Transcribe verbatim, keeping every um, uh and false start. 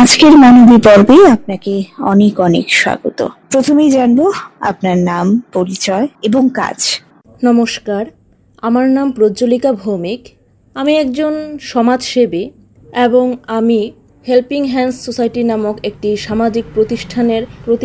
আজকের মানবী পর্বে আপনাকে অনেক অনেক স্বাগত। প্রথমেই জানবো আপনার নাম, পরিচয় এবং কাজ। নমস্কার, আমার নাম প্রজ্জ্বলিকা ভৌমিক। আমি একজন সমাজসেবী এবং আমি হেল্পিং হ্যান্ডস সোসাইটি নামক একটি সামাজিক প্রতিষ্ঠানের প্রতি